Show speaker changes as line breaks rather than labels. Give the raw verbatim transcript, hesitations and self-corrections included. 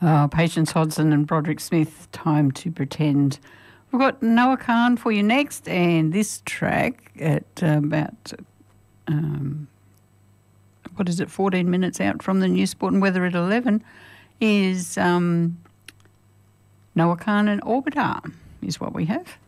Uh, Patience Hodson and Broderick Smith, Time to Pretend. We've got Noah Kahan for you next, and this track at uh, about, um, what is it, fourteen minutes out from the News Sport and Weather at eleven is um, Noah Kahan and Orbiter is what we have.